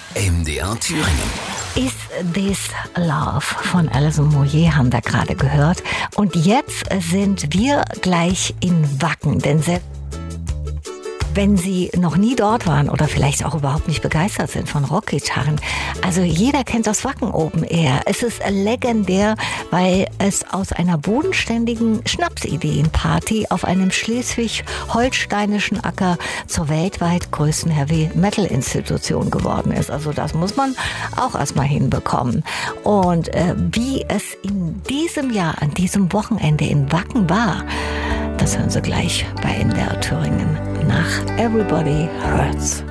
MDR Thüringen. Is This Love von Alison Moyet haben wir gerade gehört. Und jetzt sind wir gleich in Wacken, denn wenn Sie noch nie dort waren oder vielleicht auch überhaupt nicht begeistert sind von Rockgitarren, also jeder kennt das Wacken Open Air. Es ist legendär, weil es aus einer bodenständigen Schnapsideenparty auf einem schleswig-holsteinischen Acker zur weltweit größten Heavy-Metal-Institution geworden ist. Also das muss man auch erstmal hinbekommen. Und wie es in diesem Jahr, an diesem Wochenende in Wacken war, das hören Sie gleich bei MDR Thüringen nach Everybody Hurts.